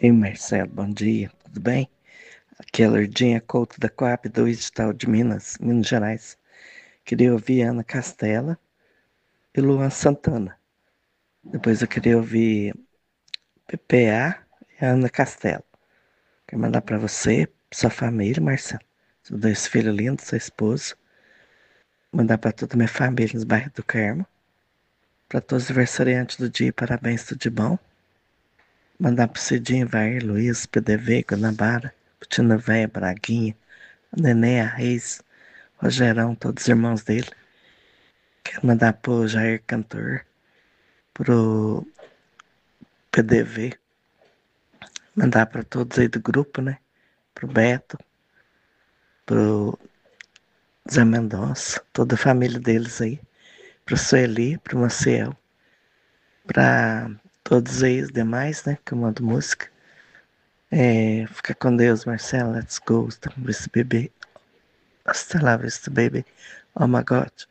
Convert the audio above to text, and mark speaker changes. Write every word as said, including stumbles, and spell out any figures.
Speaker 1: Ei, Marcelo, bom dia, tudo bem? Aqui é a Lourdinha Couto da Coab do Digital de Minas, Minas Gerais. Queria ouvir Ana Castela e Luan Santana. Depois eu queria ouvir P P A e Ana Castela. Quero mandar para você, sua família, Marcelo, seus dois filhos lindos, sua esposa. Mandar para toda a minha família nos bairros do Carmo. Para todos os aniversariantes do dia, parabéns, tudo de bom. Mandar pro Cidinho, Vair, Luiz, P D V, Guanabara, Putina Véia, Braguinha, Nenê, a Reis, Rogerão, todos os irmãos dele. Quero mandar pro Jair Cantor, pro P D V, mandar para todos aí do grupo, né? Pro Beto, pro Zé Mendonça, toda a família deles aí. Pro Sueli, pro Maciel, pra todos aí os demais, né? Que eu mando música. É, fica com Deus, Marcelo. Let's go. Estamos esse bebê. Hasta lá, esse baby. Oh my God.